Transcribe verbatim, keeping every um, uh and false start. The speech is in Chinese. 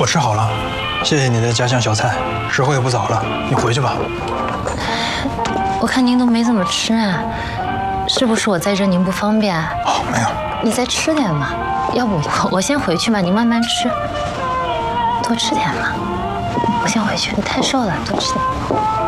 我吃好了，谢谢你的家乡小菜。时候也不早了，你回去吧。 我看您都没怎么吃啊，是不是我在这您不方便？ 哦，没有。 你再吃点嘛，要不我我先回去吧，你慢慢吃，多吃点嘛。我先回去，你太瘦了，多吃点。